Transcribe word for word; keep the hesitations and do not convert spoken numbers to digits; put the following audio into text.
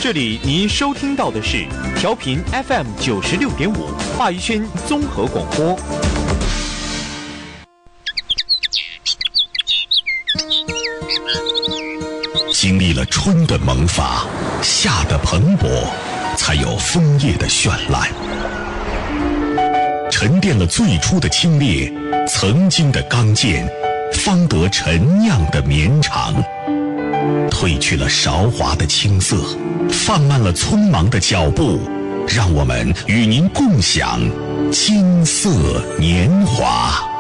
这里您收听到的是调频 F M 九十六点五华语圈综合广播。 经历了春的萌发，夏的蓬勃，才有枫叶的绚烂。沉淀了最初的清冽，曾经的刚健，方得陈酿的绵长。褪去了韶华的青涩，放慢了匆忙的脚步，让我们与您共享金色年华。